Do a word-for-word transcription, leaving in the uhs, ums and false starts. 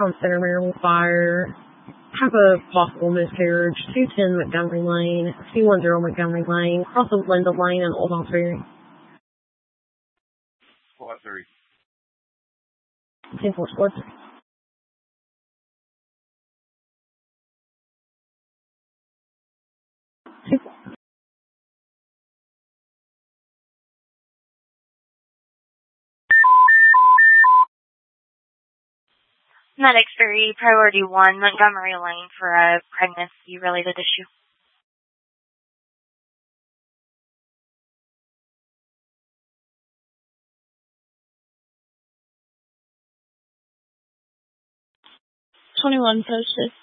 on center marital fire. Have a possible miscarriage. two ten Montgomery Lane. two one zero Montgomery Lane. Cross of Linda Lane and Old House Ferry. Squad three. ten four Squad three. two four. Medics Ferry, priority one, Montgomery Lane for a pregnancy-related issue. twenty-one posted.